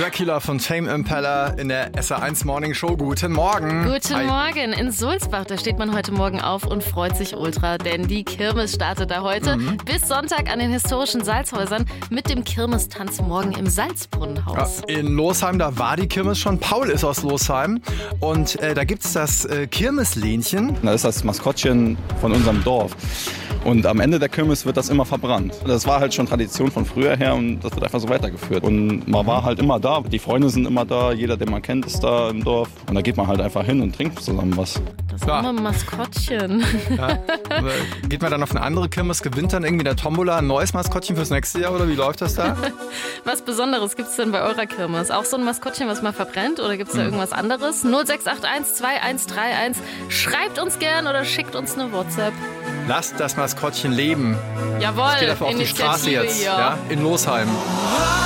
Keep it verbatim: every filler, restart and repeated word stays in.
Dracula von Tame Impala in der S R eins Morning Show. Guten Morgen. Guten Hi. Morgen. In Sulzbach, da steht man heute Morgen auf und freut sich ultra, denn die Kirmes startet da heute mhm. bis Sonntag an den historischen Salzhäusern mit dem Kirmestanz morgen im Salzbrunnenhaus. Ja, in Losheim, da war die Kirmes schon. Paul ist aus Losheim und äh, da gibt es das äh, Kirmeslähnchen. Das ist das Maskottchen von unserem Dorf. Und am Ende der Kirmes wird das immer verbrannt. Das war halt schon Tradition von früher her und das wird einfach so weitergeführt. Und man war halt immer da, die Freunde sind immer da, jeder, den man kennt, ist da im Dorf. Und da geht man halt einfach hin und trinkt zusammen was. Das arme Maskottchen. Ja. Geht man dann auf eine andere Kirmes, gewinnt dann irgendwie der Tombola ein neues Maskottchen fürs nächste Jahr oder wie läuft das da? Was Besonderes gibt es denn bei eurer Kirmes? Auch so ein Maskottchen, was man verbrennt oder gibt es da hm. irgendwas anderes? null sechs acht eins zwei eins drei eins. Schreibt uns gern oder schickt uns eine WhatsApp. Lasst das Maskottchen leben. Jawohl, ich gehe dafür auf die Straße jetzt, ja, in Losheim.